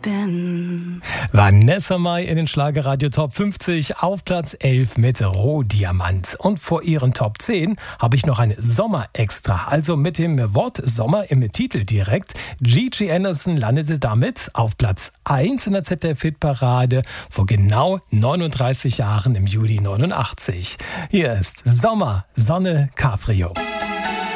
bin. Vanessa Mai in den Schlagerradio Top 50 auf Platz 11 mit Rohdiamant. Und vor ihren Top 10 habe ich noch ein Sommer-Extra. Also mit dem Wort Sommer im Titel direkt. Gigi Anderson landete damit auf Platz 1 in der ZDF-Hitparade vor genau 39 Jahren im Juli 89. Hier ist Sommer, Sonne, Cabrio.